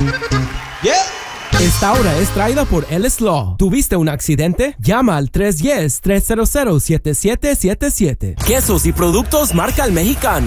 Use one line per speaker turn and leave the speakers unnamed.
Yeah.
Esta hora es traída por Ellis Law. ¿Tuviste un accidente? Llama al 310-300-7777. Quesos y productos marca El Mexicano.